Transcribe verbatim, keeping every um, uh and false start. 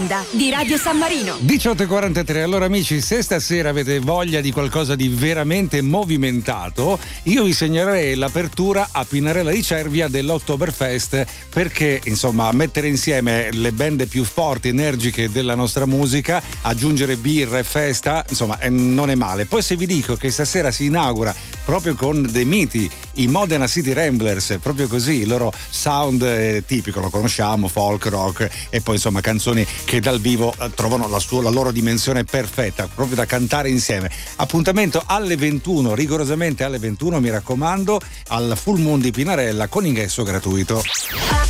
Di Radio San Marino. diciotto e quarantatré. Allora amici, se stasera avete voglia di qualcosa di veramente movimentato, io vi segnalerei l'apertura a Pinarella di Cervia dell'Oktoberfest, perché insomma mettere insieme le band più forti, energiche della nostra musica, aggiungere birra e festa, insomma eh, non è male. Poi se vi dico che stasera si inaugura proprio con dei miti, i Modena City Ramblers, proprio così, il loro sound eh, tipico, lo conosciamo, folk, rock, e poi insomma canzoni che dal vivo trovano la, sua, la loro dimensione perfetta, proprio da cantare insieme. Appuntamento alle ventuno, rigorosamente alle ventuno, mi raccomando, al Full Moon di Pinarella, con ingresso gratuito.